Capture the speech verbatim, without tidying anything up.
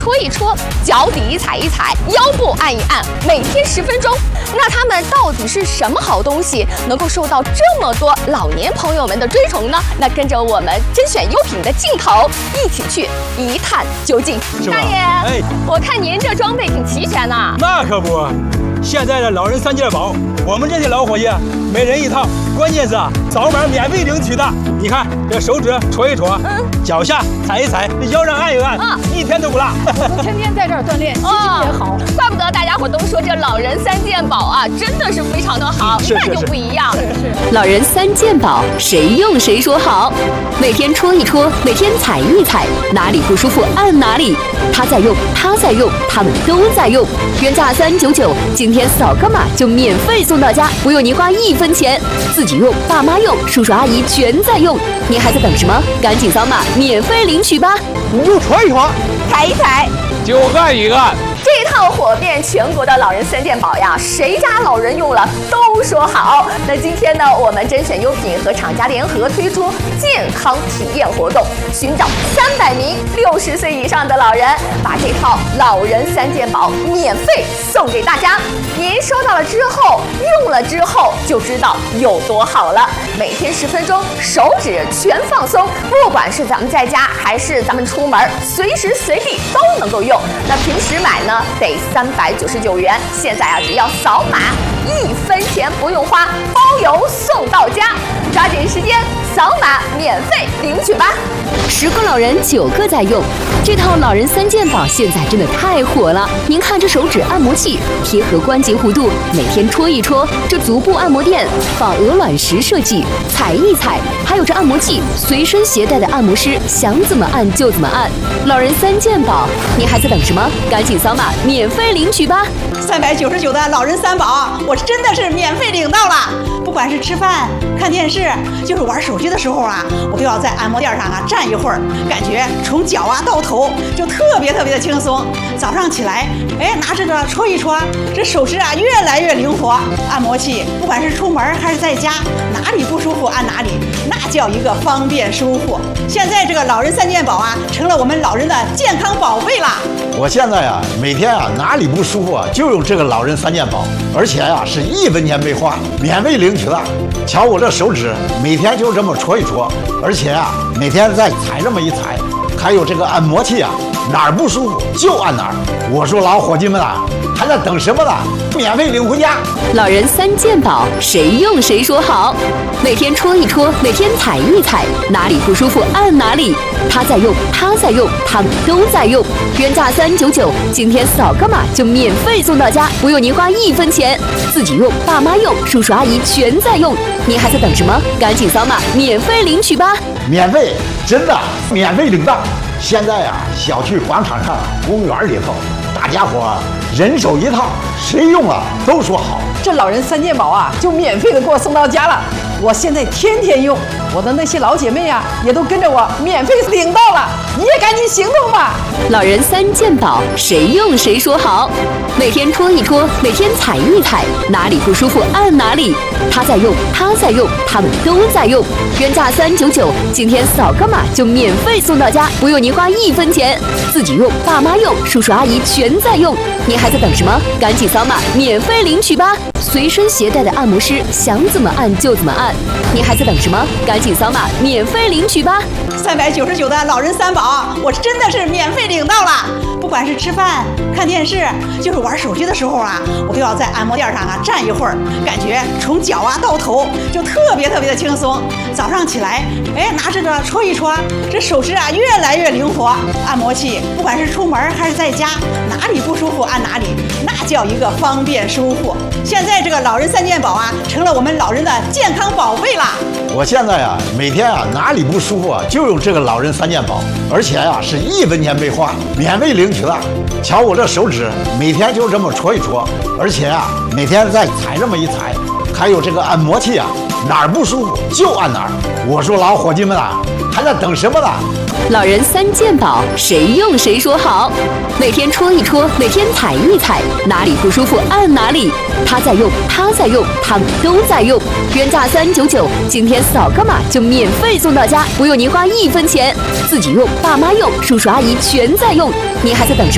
搓一搓，脚底踩一踩，腰部按一按，每天十分钟。那它们到底是什么好东西，能够受到这么多老年朋友们的追崇呢？那跟着我们甄选优品的镜头，一起去一探究竟。大爷，哎，我看您这装备挺齐全呐。 那可不，现在的老人三件宝，我们这些老伙计每人一套，关键是啊，扫码免费领取的。你看这手指戳一戳，嗯，脚下踩一踩，腰上按一按，啊，一天都不落。 天天在这儿锻炼，心情也好。 怪不得大家伙都说这老人三件宝啊，真的是非常的好，一看就不一样。 是是。 老人三件宝，谁用谁说好。每天戳一戳，每天踩一踩，哪里不舒服按哪里。他在用，他在用，他们都在用。原价三九九，今天扫个码就免费送到家，不用您花一分钱。自己用，爸妈用，叔叔阿姨全在用。您还在等什么？赶紧扫码，免费领取吧！ 你就戳一戳， 踩一踩， 就按一按。 这套火遍全国的老人三件宝呀，谁家老人用了都说好。那今天呢，我们甄选优品和厂家联合推出健康体验活动，寻找三百名六十岁以上的老人，把这套老人三件宝免费送给大家。您收到了之后，用了之后就知道有多好了。每天十分钟，手指全放松，不管是咱们在家还是咱们出门，随时随地都能够用。那平时买呢？得三百九十九元，现在啊，只要扫码，一分钱不用花，包邮送到家。抓紧时间扫码免费领取吧！ 十个老人九个在用，这套老人三件宝现在真的太火了。您看这手指按摩器，贴合关节弧度，每天戳一戳；这足部按摩垫，仿鹅卵石设计，踩一踩；还有这按摩器，随身携带的按摩师想怎么按就怎么按。老人三件宝，您还在等什么？赶紧扫码免费领取吧！ 三百九十九的老人三宝，我真的是免费领到了。不管是吃饭、看电视，就是玩手机的时候啊，我都要在按摩垫上啊站一会儿，感觉从脚啊到头就特别特别的轻松。早上起来，哎，拿这个戳一戳，这手指啊越来越灵活。按摩器不管是出门还是在家，哪里不舒服按哪里，那叫一个方便舒服。现在这个老人三件宝啊，成了我们老人的健康宝贝啦。 我现在啊，每天啊哪里不舒服啊，就用这个老人三件宝，而且啊是一分钱没花，免费领取了。瞧我这手指，每天就这么戳一戳，而且啊每天再踩这么一踩，还有这个按摩器啊，哪儿不舒服就按哪儿。我说老伙计们啊，还在等什么呢？免费领回家！ 老人三件宝，谁用谁说好。每天戳一戳，每天踩一踩，哪里不舒服按哪里。他在用，他在用，他们都在用。原价三九九，今天扫个码就免费送到家，不用您花一分钱。自己用，爸妈用，叔叔阿姨全在用。您还在等什么？赶紧扫码免费领取吧！ 免费，真的免费领到。现在啊，小区广场上、公园里头，大家伙人手一套，谁用了都说好。 这老人三件宝啊，就免费的给我送到家了。我现在天天用，我的那些老姐妹啊，也都跟着我免费领到了。你也赶紧行动吧！ 老人三件宝，谁用谁说好。每天戳一戳，每天踩一踩，哪里不舒服按哪里。他在用，他在用，他们都在用。原价三九九，今天扫个码就免费送到家，不用您花一分钱。自己用，爸妈用，叔叔阿姨全在用。您还在等什么？赶紧扫码免费领取吧！随身携带的按摩师想怎么按就怎么按。您还在等什么？赶紧扫码免费领取吧！ 三百九十九的老人三宝，我真的是免费领到了。不管是吃饭、看电视，就是玩手机的时候啊，我都要在按摩垫上啊站一会儿，感觉从脚啊到头就特别特别的轻松。早上起来，哎，拿这个戳一戳，这手指啊越来越灵活。按摩器不管是出门还是在家，哪里不舒服按哪里，那叫一个方便舒服。现在这个老人三件宝啊，成了我们老人的健康宝贝啦。 我现在啊，每天啊哪里不舒服啊，就用这个老人三件宝，而且啊是一分钱没花，免费领取了。瞧我这手指，每天就这么戳一戳，而且啊每天再踩这么一踩，还有这个按摩器啊，哪儿不舒服就按哪儿。我说老伙计们啊，还在等什么呢？ 老人三件宝，谁用谁说好。每天戳一戳，每天踩一踩，哪里不舒服按哪里。他在用，他在用，他们都在用。原价三九九，今天扫个码就免费送到家，不用您花一分钱。自己用，爸妈用，叔叔阿姨全在用。您还在等什么？